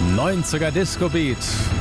90er Disco Beat.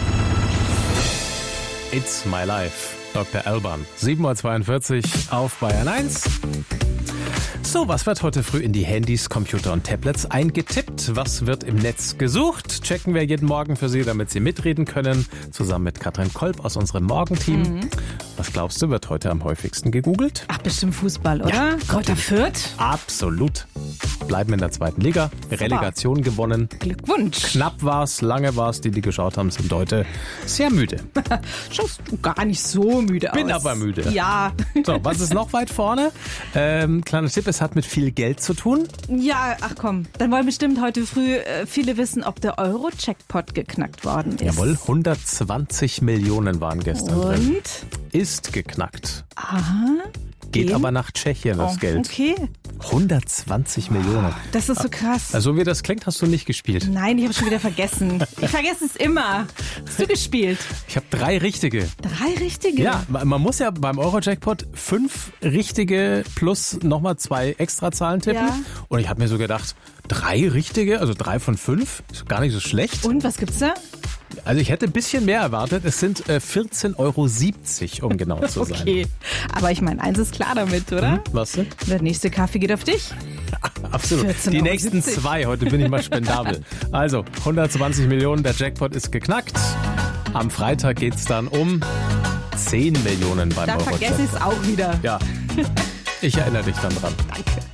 It's My Life. Dr. Alban. 7.42 Uhr auf Bayern 1. So, was wird heute früh in die Handys, Computer und Tablets eingetippt? Was wird im Netz gesucht? Checken wir jeden Morgen für Sie, damit Sie mitreden können. Zusammen mit Katrin Kolb aus unserem Morgenteam. Was glaubst du, wird heute am häufigsten gegoogelt? Ach, bestimmt Fußball, oder? Ja, Kräuter Fürth? Absolut. Bleiben in der zweiten Liga. Relegation gewonnen. Glückwunsch. Knapp war's, lange war's. Die geschaut haben, sind heute sehr müde. Schaust du gar nicht so müde aus. Bin aber müde. Ja. So, was ist noch weit vorne? Kleiner Tipp, es hat mit viel Geld zu tun. Ja, ach komm. Dann wollen bestimmt heute früh viele wissen, ob der Euro-Jackpot geknackt worden ist. Jawohl, 120 Millionen waren gestern drin. Und? Ist geknackt. Aha. Geht aber nach Tschechien, das Geld. Okay. 120 Millionen. Das ist so krass. Also wie das klingt, hast du nicht gespielt. Nein, ich habe schon wieder vergessen. Ich vergesse es immer. Hast du gespielt? Ich habe 3 richtige. 3 richtige? Ja, man muss ja beim Euro-Jackpot 5 richtige plus nochmal 2 Extrazahlen tippen. Ja. Und ich habe mir so gedacht, 3 richtige, also 3 von 5, ist gar nicht so schlecht. Und, was gibt's da? Also ich hätte ein bisschen mehr erwartet. Es sind 14,70 €, um genau zu sein. Okay, aber ich meine, eins ist klar damit, oder? Was denn? Der nächste Kaffee geht auf dich. Absolut. 14,70 Die nächsten 2, heute bin ich mal spendabel. Also, 120 Millionen, der Jackpot ist geknackt. Am Freitag geht's dann um 10 Millionen beim Da Euro-Jackpot. vergesse ich es auch wieder. Ja, ich erinnere dich dann dran. Danke.